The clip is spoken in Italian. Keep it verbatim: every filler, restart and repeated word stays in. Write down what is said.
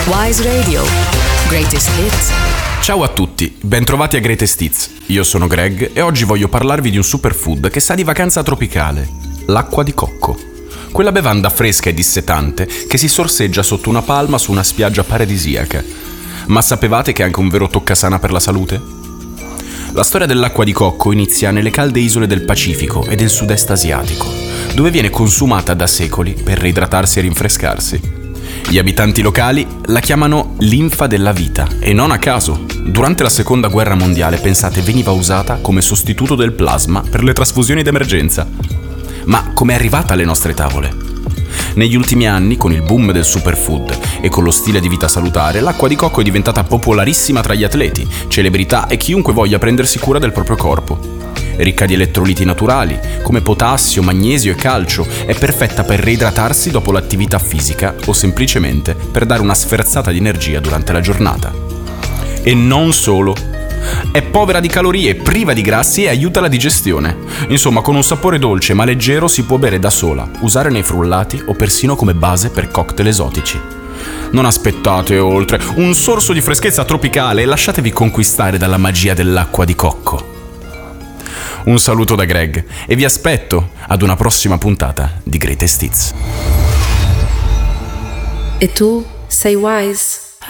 Wise Radio. Greatest Hits. Ciao a tutti, bentrovati a Greatest Hits. Io sono Greg e oggi voglio parlarvi di un superfood che sa di vacanza tropicale: l'acqua di cocco. Quella bevanda fresca e dissetante che si sorseggia sotto una palma su una spiaggia paradisiaca. Ma sapevate che è anche un vero toccasana per la salute? La storia dell'acqua di cocco inizia nelle calde isole del Pacifico e del sud-est asiatico, dove viene consumata da secoli per reidratarsi e rinfrescarsi. Gli abitanti locali la chiamano linfa della vita e non a caso. Durante la seconda guerra mondiale, pensate, veniva usata come sostituto del plasma per le trasfusioni d'emergenza. Ma com'è arrivata alle nostre tavole? Negli ultimi anni, con il boom del superfood e con lo stile di vita salutare, l'acqua di cocco è diventata popolarissima tra gli atleti, celebrità e chiunque voglia prendersi cura del proprio corpo. Ricca di elettroliti naturali, come potassio, magnesio e calcio, è perfetta per reidratarsi dopo l'attività fisica o semplicemente per dare una sferzata di energia durante la giornata. E non solo. È povera di calorie, priva di grassi e aiuta la digestione. Insomma, con un sapore dolce ma leggero si può bere da sola, usare nei frullati o persino come base per cocktail esotici. Non aspettate oltre, un sorso di freschezza tropicale e lasciatevi conquistare dalla magia dell'acqua di cocco. Un saluto da Greg e vi aspetto ad una prossima puntata di Greatest Hits. E tu sei Wise?